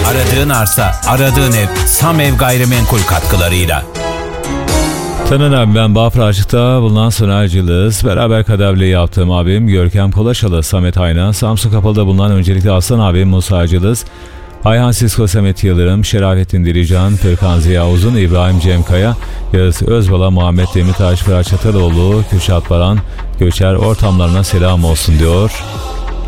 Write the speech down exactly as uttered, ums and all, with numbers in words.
Aradığın arsa, aradığın ev, Samev Gayrimenkul katkılarıyla. Taner abi, ben Bafra Açık'ta bulunan Soner Cılız. Beraber kaderliği yaptığım abim Görkem Kolaşalı, Samet Ayna, Samsun Kapalı'da bulunan öncelikle Aslan abim Musa Cılız, Ayhan Sisko, Samet Yıldırım, Şerafettin Dirican, Fırkan Ziya Uzun, İbrahim Cemkaya, Yağız Özbala, Muhammed Demirtaş, Fırat Çataloğlu, Kürşat Baran, Göçer ortamlarına selam olsun diyor.